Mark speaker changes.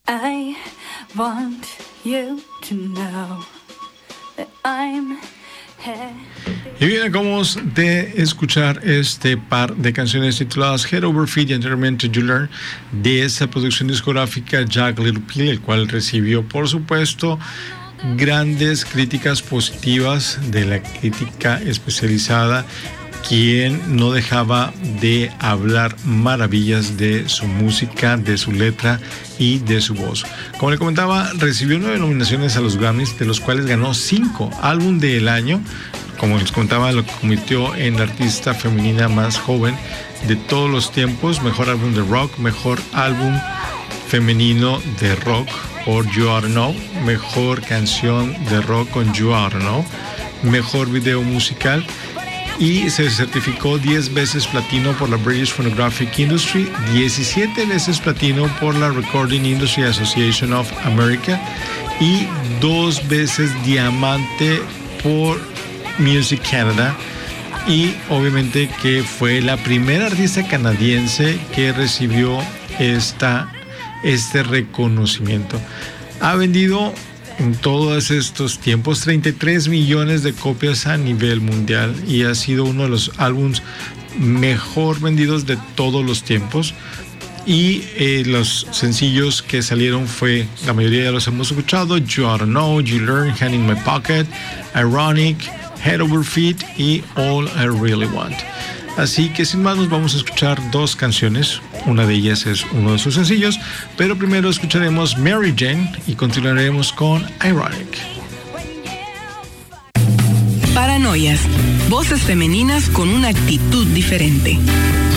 Speaker 1: I want you to know that I'm
Speaker 2: Y bien, acabamos de escuchar este par de canciones tituladas Head Over Feet y anteriormente You Learn de esa producción discográfica Jagged Little Pill, el cual recibió, por supuesto, grandes críticas positivas de la crítica especializada, quien no dejaba de hablar maravillas de su música, de su letra y de su voz. Como le comentaba, recibió 9 nominaciones a los Grammys, de los cuales ganó 5. Álbum del año, como les comentaba, lo convirtió en la artista femenina más joven de todos los tiempos. Mejor álbum de rock, mejor álbum femenino de rock por You Oughta Know, mejor canción de rock con You Oughta Know, mejor video musical, y se certificó 10 veces platino por la British Phonographic Industry, 17 veces platino por la Recording Industry Association of America y 2 veces diamante por Music Canada, y obviamente que fue la primera artista canadiense que recibió este reconocimiento. Ha vendido en todos estos tiempos 33 millones de copias a nivel mundial y ha sido uno de los álbumes mejor vendidos de todos los tiempos. Y los sencillos que salieron fue, la mayoría ya los hemos escuchado: You Oughta Know, You Learn, Hand in My Pocket, Ironic, Head Over Feet y All I Really Want. Así que sin más, nos vamos a escuchar 2 canciones. Una de ellas es uno de sus sencillos, pero primero escucharemos Mary Jane y continuaremos con Ironic.
Speaker 3: Paranoias, voces femeninas con una actitud diferente.